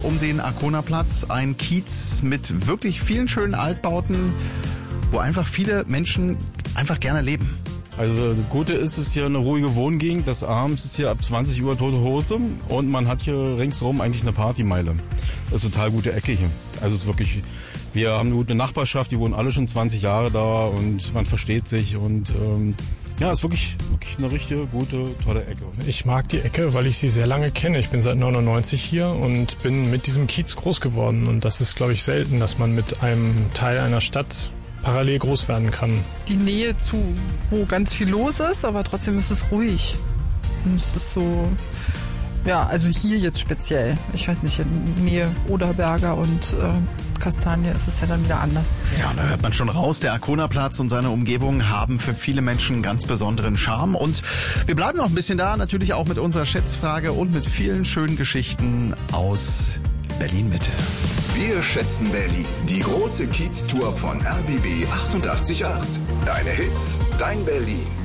um den Arconaplatz. Ein Kiez mit wirklich vielen schönen Altbauten, wo einfach viele Menschen einfach gerne leben. Also das Gute ist, es ist hier eine ruhige Wohngegend. Das abends ist hier ab 20 Uhr tote Hose und man hat hier ringsherum eigentlich eine Partymeile. Das ist eine total gute Ecke hier. Also es ist wirklich, wir haben eine gute Nachbarschaft, die wohnen alle schon 20 Jahre da und man versteht sich und ja, ist wirklich eine richtige, gute, tolle Ecke. Ich mag die Ecke, weil ich sie sehr lange kenne. Ich bin seit 99 hier und bin mit diesem Kiez groß geworden und das ist, glaube ich, selten, dass man mit einem Teil einer Stadt parallel groß werden kann. Die Nähe zu, wo ganz viel los ist, aber trotzdem ist es ruhig. Und es ist so, ja, also hier jetzt speziell. Ich weiß nicht, in Nähe Oderberger und Kastanie ist es ja dann wieder anders. Ja, da hört man schon raus, der Arconaplatz und seine Umgebung haben für viele Menschen ganz besonderen Charme. Und wir bleiben noch ein bisschen da, natürlich auch mit unserer Schätzfrage und mit vielen schönen Geschichten aus Berlin-Mitte. Wir schätzen Berlin. Die große Kiez-Tour von RBB 88.8. Deine Hits, dein Berlin.